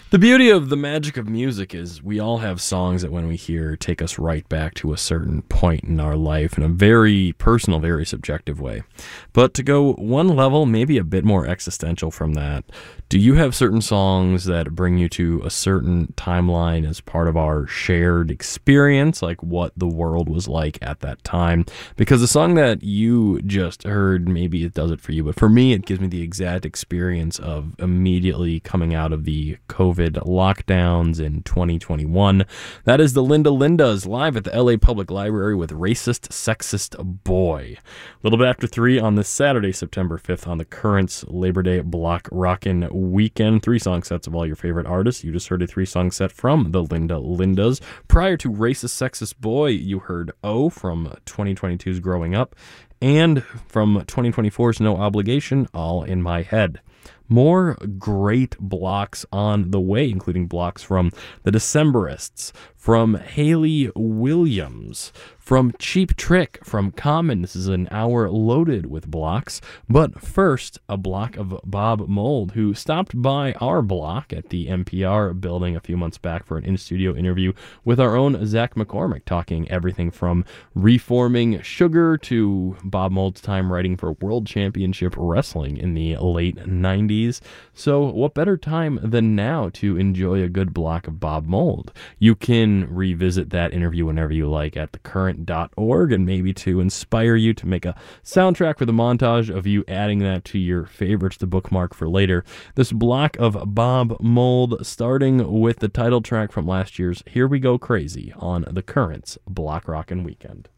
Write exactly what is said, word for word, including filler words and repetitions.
The beauty of the magic of music is we all have songs that when we hear take us right back to a certain point in our life in a very personal, very subjective way. But to go one level, maybe a bit more existential from that, do you have certain songs that bring you to a certain timeline as part of our shared experience, like what the world was like at that time? Because the song that you just heard, maybe it does it for you, but for me, it gives me the exact experience of immediately coming out of the COVID lockdowns in twenty twenty-one. That is the Linda Lindas live at the L A Public Library with Racist Sexist Boy. A little bit after three on this Saturday, September fifth, on the Currents Labor Day Block Rockin' Weekend. Three song sets of all your favorite artists. You just heard a three song set from the Linda Lindas. Prior to Racist Sexist Boy, you heard O from twenty twenty-two's Growing Up, and from twenty twenty-four's No Obligation, All in My Head. More great blocks on the way, including blocks from the Decemberists, from Haley Williams, from Cheap Trick, from Common. This is an hour loaded with blocks. But first, a block of Bob Mould, who stopped by our block at the N P R building a few months back for an in-studio interview with our own Zach McCormick, talking everything from reforming sugar to Bob Mould's time writing for World Championship Wrestling in the late nineties. So what better time than now to enjoy a good block of Bob Mould? You can revisit that interview whenever you like at the current dot org, and maybe to inspire you to make a soundtrack for the montage of you adding that to your favorites to bookmark for later. This block of Bob Mould, starting with the title track from last year's Here We Go Crazy on the Currents Block Rockin' Weekend.